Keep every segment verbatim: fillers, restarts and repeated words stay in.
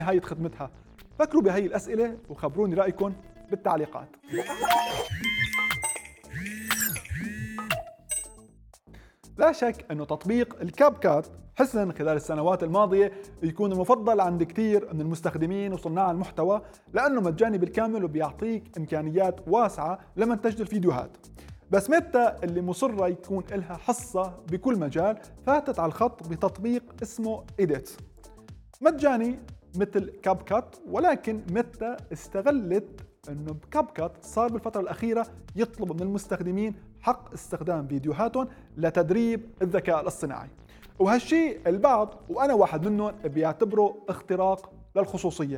نهاية خدمتها. فكروا بهي الأسئلة وخبروني رأيكم بالتعليقات. لا شك أنه تطبيق الكاب كات حسنا خلال السنوات الماضية يكون المفضل عند كثير من المستخدمين وصناع المحتوى، لأنه مجاني بالكامل وبيعطيك إمكانيات واسعة لمنتج الفيديوهات. بس ميتا اللي مصرة يكون لها حصة بكل مجال فاتت على الخط بتطبيق اسمه إيديت مجاني مثل كاب كات، ولكن ميتا استغلت انه بكاب كات صار بالفترة الأخيرة يطلب من المستخدمين حق استخدام فيديوهاتهم لتدريب الذكاء الاصطناعي، وهالشيء البعض وانا واحد منهم بيعتبره اختراق للخصوصية.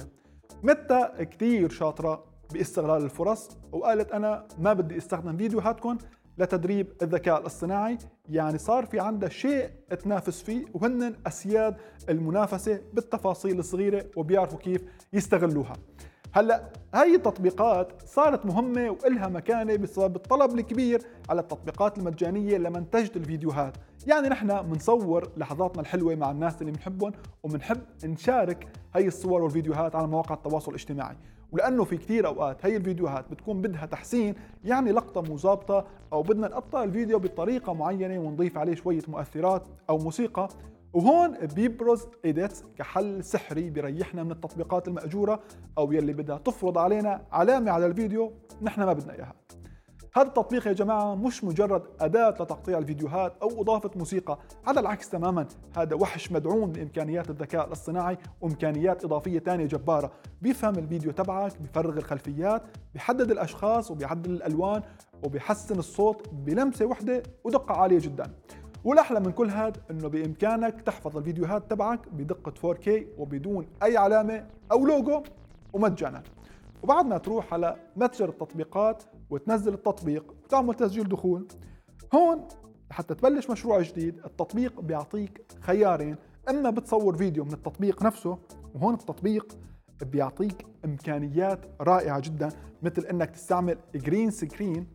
ميتا كتير شاطرة باستغلال الفرص وقالت انا ما بدي استخدم فيديوهاتكم لتدريب الذكاء الاصطناعي، يعني صار في عندها شيء تنافس فيه وهن اسياد المنافسة بالتفاصيل الصغيرة وبيعرفوا كيف يستغلوها. هلا هاي التطبيقات صارت مهمة وإلها مكانة بسبب الطلب الكبير على التطبيقات المجانية لمنتجة الفيديوهات، يعني نحن بنصور لحظاتنا الحلوة مع الناس اللي بنحبهم وبنحب نشارك هاي الصور والفيديوهات على مواقع التواصل الاجتماعي، ولأنه في كثير أوقات هاي الفيديوهات بتكون بدها تحسين، يعني لقطة مو ظابطة أو بدنا نقطع الفيديو بطريقة معينة ونضيف عليه شوية مؤثرات أو موسيقى، وهون بيبرز إيديت كحل سحري بيريحنا من التطبيقات المأجورة أو يلي بدها تفرض علينا علامة على الفيديو نحن ما بدنا إياها. هذا التطبيق يا جماعة مش مجرد أداة لتقطيع الفيديوهات أو إضافة موسيقى، على العكس تماما، هذا وحش مدعوم بإمكانيات الذكاء الاصطناعي وإمكانيات إضافية تانية جبارة. بيفهم الفيديو تبعك، بيفرغ الخلفيات، بيحدد الأشخاص وبيعدل الألوان وبيحسن الصوت بلمسة واحدة ودقة عالية جدا. والأحلى من كل هذا إنه بإمكانك تحفظ الفيديوهات تبعك بدقة فور كي وبدون أي علامة أو لوجو ومجانا. وبعد ما تروح على متجر التطبيقات وتنزل التطبيق وتعمل تسجيل دخول، هون حتى تبلش مشروع جديد التطبيق بيعطيك خيارين، إما بتصور فيديو من التطبيق نفسه، وهون التطبيق بيعطيك إمكانيات رائعة جدا مثل إنك تستعمل جرين سكرين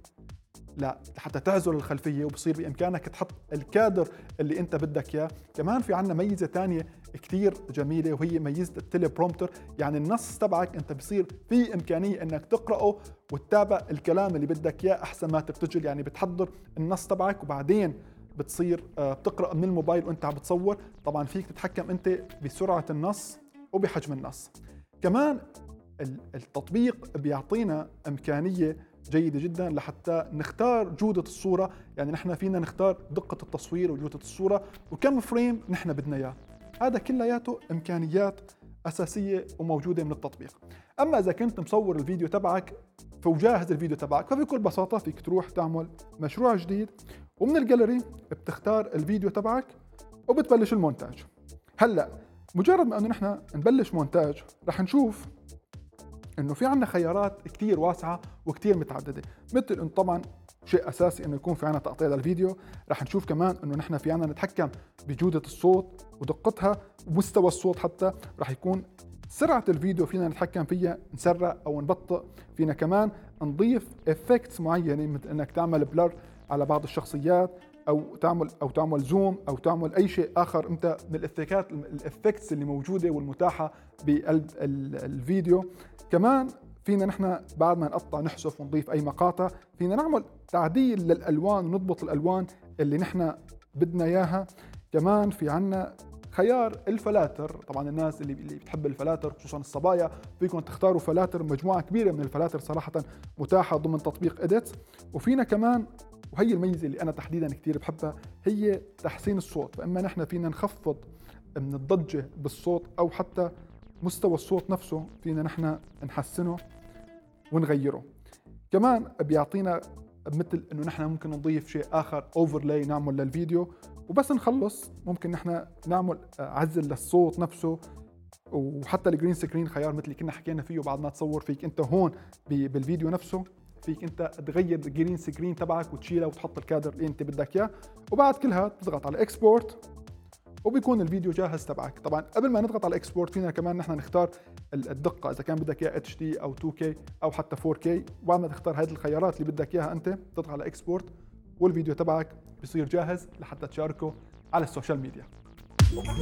لا حتى تعزل الخلفية وبصير بإمكانك تحط الكادر اللي أنت بدك إياه. كمان في عنا ميزة تانية كتير جميلة وهي ميزة التيلي برومتر، يعني النص تبعك أنت بصير في إمكانية أنك تقرأه وتتابع الكلام اللي بدك إياه أحسن ما ترتجل، يعني بتحضر النص تبعك وبعدين بتصير بتقرأ من الموبايل وأنت عم بتصور. طبعا فيك تتحكم أنت بسرعة النص وبحجم النص. كمان التطبيق بيعطينا إمكانية جيدة جدا لحتى نختار جودة الصورة، يعني نحن فينا نختار دقة التصوير وجودة الصورة وكم فريم نحن بدنا اياه. هذا كلياته إمكانيات أساسية وموجودة من التطبيق. أما إذا كنت مصور الفيديو تبعك وجاهز الفيديو تبعك فبكل بساطة فيك تروح تعمل مشروع جديد ومن الجاليري بتختار الفيديو تبعك وبتبلش المونتاج. هلأ مجرد ما أنه نحن نبلش مونتاج رح نشوف انه في عندنا خيارات كتير واسعه وكتير متعدده، مثل انه طبعا شيء اساسي انه يكون في عندنا تقطيع للفيديو، رح نشوف كمان انه نحن في عندنا نتحكم بجوده الصوت ودقتها ومستوى الصوت، حتى رح يكون سرعه الفيديو فينا نتحكم فيها نسرع او نبطئ، فينا كمان نضيف افكتس معينه مثل انك تعمل بلر على بعض الشخصيات او تعمل او تعمل زوم او تعمل اي شيء اخر انت من الافكتات الافكتس اللي موجوده والمتاحه بقلب الفيديو. كمان فينا نحن بعد ما نقطع نحذف ونضيف اي مقاطع، فينا نعمل تعديل للالوان ونضبط الالوان اللي نحن بدنا اياها. كمان في عنا خيار الفلاتر، طبعا الناس اللي اللي بتحب الفلاتر خصوصا الصبايا فيكم تختاروا فلاتر، مجموعه كبيره من الفلاتر صراحه متاحه ضمن تطبيق إيديت. وفينا كمان وهي الميزه اللي انا تحديدا كثير بحبها هي تحسين الصوت، فاما نحن فينا نخفض من الضجه بالصوت او حتى مستوى الصوت نفسه فينا نحن نحسنه ونغيره. كمان بيعطينا مثل انه نحن ممكن نضيف شيء اخر اوفرلاي نعمل للفيديو، وبس نخلص ممكن نحن نعمل عزل للصوت نفسه، وحتى الجرين سكرين خيار مثل اللي كنا حكينا فيه بعد ما تصور فيك انت هون بالفيديو نفسه فيك انت تغير الجرين سكرين تبعك وتشيلها وتحط الكادر اللي انت بدك اياه، وبعد كلها تضغط على اكسبورت وبيكون الفيديو جاهز تبعك. طبعا قبل ما نضغط على الاكسبورت فينا كمان نحن نختار الدقه اذا كان بدك اياه اتش دي او تو كي او حتى فور كي، وبعد ما تختار هذه الخيارات اللي بدك اياها انت تضغط على اكسبورت والفيديو تبعك بصير جاهز لحتى تشاركه على السوشيال ميديا.